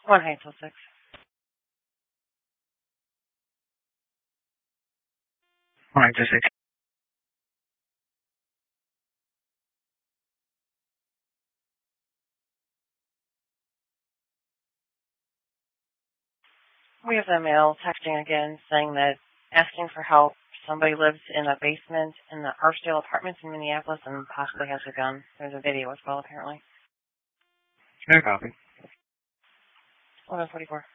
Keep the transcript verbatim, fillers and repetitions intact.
One high till six. One to six. We have a male texting again saying that asking for help. Somebody lives in a basement in the Archdale Apartments in Minneapolis and possibly has a gun. There's a video as well, apparently. No copy. eleven forty-four.